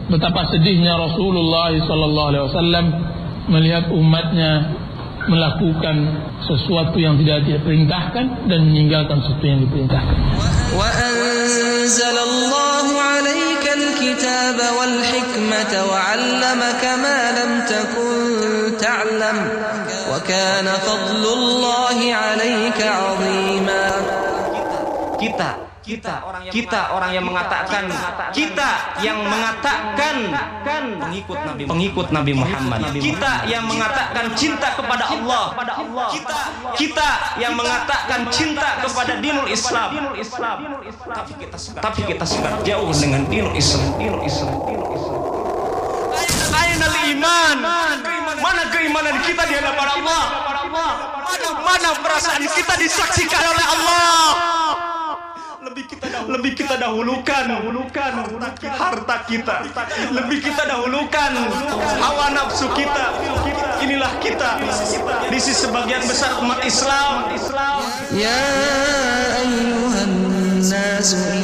betapa sedihnya Rasulullah SAW melihat umatnya melakukan sesuatu yang tidak diperintahkan dan meninggalkan sesuatu yang diperintahkan. Wa anzalallahu 'alaika al-kitaba wal hikmata wa 'allamaka ma lam takun ta'lam wa kana fadlullahi 'alaika 'azima. Kita orang yang mengatakan pengikut Nabi Muhammad, kita yang mengatakan cinta kepada Allah, kita yang mengatakan cinta kepada dinul Islam, tapi kita sangat jauh dengan dinul Islam. Ainal iman, mana keimanan kita di hadapan Allah, mana perasaan kita disaksikan oleh Allah. Lebih kita dahulukan harta kita, lebih kita dahulukan hawa nafsu kita. Inilah kita di sisi sebagian besar umat Islam. Ya ayyuhan nasu